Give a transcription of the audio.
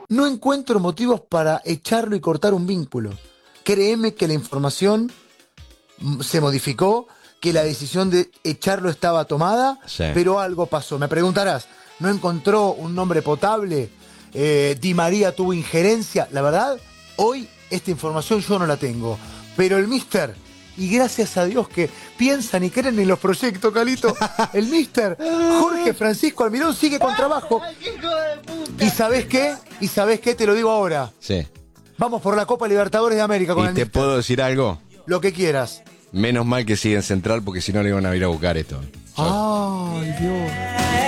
No encuentro motivos para echarlo y cortar un vínculo. Créeme que la información se modificó, que la decisión de echarlo estaba tomada, Sí. pero algo pasó. Me preguntarás, ¿no encontró un nombre potable? ¿Di María tuvo injerencia? La verdad, hoy esta información yo no la tengo. Pero el mister, y gracias a Dios que piensan y creen en los proyectos, Calito, el mister Jorge Francisco Almirón sigue con trabajo. ¿Y sabés qué? ¿Y sabés qué? Te lo digo ahora. Sí. Vamos por la Copa Libertadores de América con ¿Y el te mister. puedo decir algo? Lo que quieras. Menos mal que sigue en Central porque si no le iban a ir a buscar esto. Ay, Dios.